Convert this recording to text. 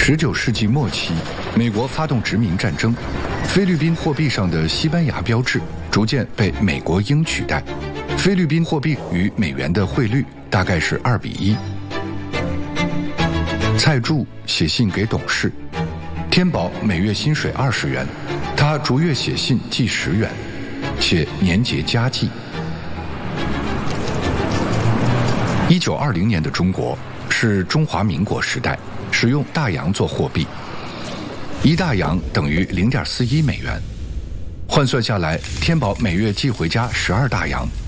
19世纪末期，美国发动殖民战争，菲律宾货币上的西班牙标志逐渐被美国鹰取代。菲律宾货币与美元的汇率大概是2:1。蔡柱写信给董事，天宝每月薪水20元，他逐月写信寄10元，且年节加计。1920年的中国是中华民国时代，使用大洋做货币，1大洋等于0.41美元，换算下来，天宝每月寄回家12大洋。